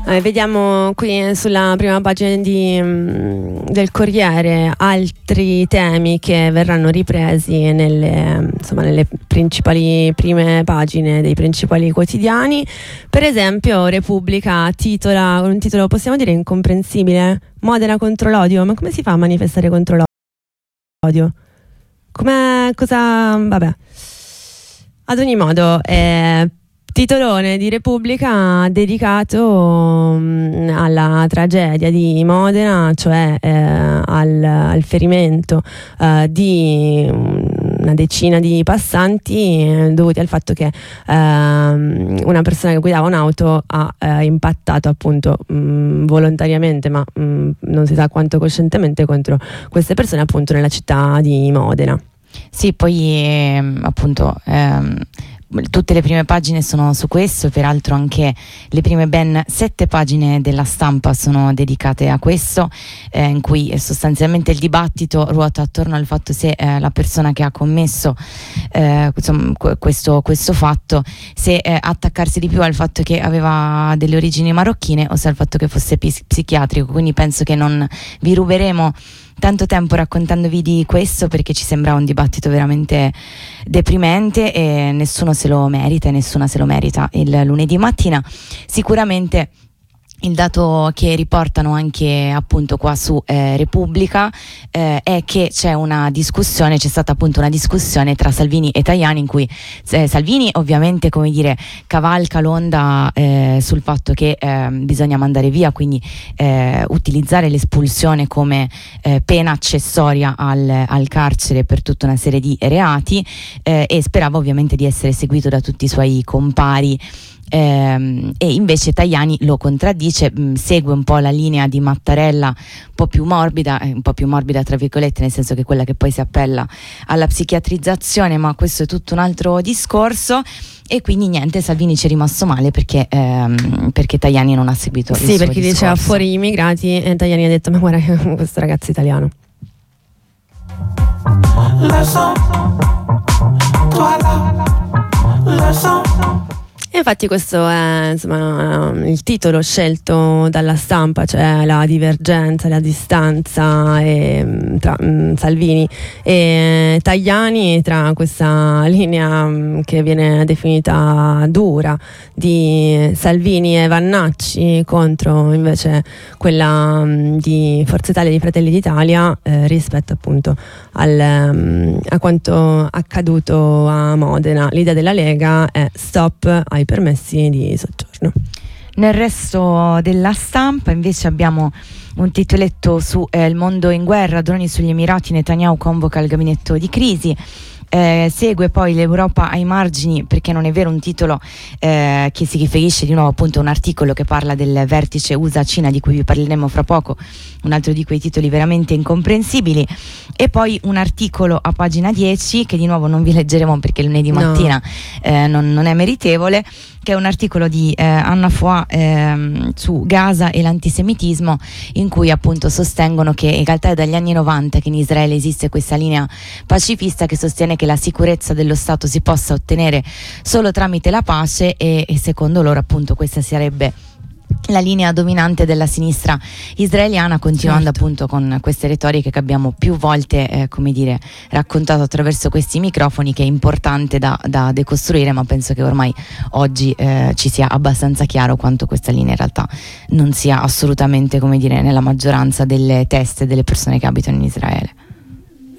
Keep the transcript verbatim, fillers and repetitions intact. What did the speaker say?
Eh, vediamo qui sulla prima pagina di, mh, del Corriere altri temi che verranno ripresi nelle, insomma, nelle principali prime pagine dei principali quotidiani. Per esempio Repubblica titola un titolo, possiamo dire, incomprensibile: Modena contro l'odio. Ma come si fa a manifestare contro l'odio? Come, cosa, vabbè. Ad ogni modo, eh, titolone di Repubblica dedicato mh, alla tragedia di Modena, cioè eh, al, al ferimento eh, di una decina di passanti eh, dovuti al fatto che eh, una persona che guidava un'auto ha eh, impattato appunto mh, volontariamente, ma mh, non si sa quanto coscientemente, contro queste persone appunto nella città di Modena. Sì, poi eh, appunto ehm, tutte le prime pagine sono su questo, peraltro anche le prime ben sette pagine della Stampa sono dedicate a questo, eh, in cui sostanzialmente il dibattito ruota attorno al fatto se eh, la persona che ha commesso eh, insomma, questo, questo fatto, se eh, attaccarsi di più al fatto che aveva delle origini marocchine o se al fatto che fosse pis- psichiatrico. Quindi penso che non vi ruberemo tanto tempo raccontandovi di questo, perché ci sembra un dibattito veramente deprimente e nessuno se lo merita e nessuna se lo merita il lunedì mattina. Sicuramente il dato che riportano anche appunto qua su eh, Repubblica eh, è che c'è una discussione, c'è stata appunto una discussione tra Salvini e Tajani, in cui eh, Salvini ovviamente, come dire, cavalca l'onda eh, sul fatto che eh, bisogna mandare via, quindi eh, utilizzare l'espulsione come eh, pena accessoria al, al carcere per tutta una serie di reati, eh, e sperava ovviamente di essere seguito da tutti i suoi compari. Eh, e invece Tajani lo contraddice, mh, segue un po' la linea di Mattarella, un po' più morbida, eh, un po' più morbida tra virgolette, nel senso che è quella che poi si appella alla psichiatrizzazione, ma questo è tutto un altro discorso. E quindi niente, Salvini ci è rimasto male perché, ehm, perché Tajani non ha seguito sì, il suo perché discorso. Diceva fuori gli immigrati e Tajani ha detto: ma guarda questo ragazzo italiano. E infatti questo è, insomma, il titolo scelto dalla Stampa, cioè la divergenza, la distanza e, tra mh, Salvini e Tajani, tra questa linea mh, che viene definita dura di Salvini e Vannacci contro invece quella mh, di Forza Italia e di Fratelli d'Italia, eh, rispetto appunto al, mh, a quanto accaduto a Modena. L'idea della Lega è stop ai permessi di soggiorno. Nel resto della Stampa invece abbiamo un titoletto su eh, Il mondo in guerra, droni sugli Emirati, Netanyahu convoca il gabinetto di crisi. Eh, segue poi l'Europa ai margini, perché non è vero, un titolo eh, che si riferisce di nuovo appunto a un articolo che parla del vertice U S A-Cina, di cui vi parleremo fra poco, un altro di quei titoli veramente incomprensibili. E poi un articolo a pagina dieci che di nuovo non vi leggeremo perché lunedì mattina no. eh, non, non è meritevole, che è un articolo di eh, Anna Foà eh, su Gaza e l'antisemitismo, in cui appunto sostengono che in realtà è dagli anni novanta che in Israele esiste questa linea pacifista che sostiene che la sicurezza dello Stato si possa ottenere solo tramite la pace, e, e secondo loro appunto questa sarebbe la linea dominante della sinistra israeliana, continuando certo. appunto con queste retoriche che abbiamo più volte eh, come dire raccontato attraverso questi microfoni, che è importante da, da decostruire, ma penso che ormai oggi eh, ci sia abbastanza chiaro quanto questa linea in realtà non sia assolutamente, come dire, nella maggioranza delle teste delle persone che abitano in Israele.